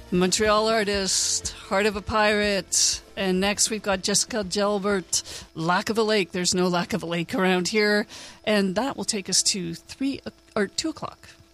Montreal artist, Heart of a Pirate. And next we've got Jessica Gelbert, Lack of a Lake. There's no lack of a lake around here. And that will take us to 2 o'clock.